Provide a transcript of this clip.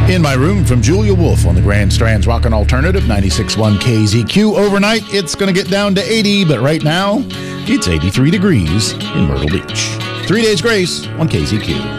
In My Room from Julia Wolf on the Grand Strand's Rockin' Alternative, 96.1 KZQ. Overnight, it's going to get down to 80, but right now, it's 83 degrees in Myrtle Beach. 3 days grace on KZQ.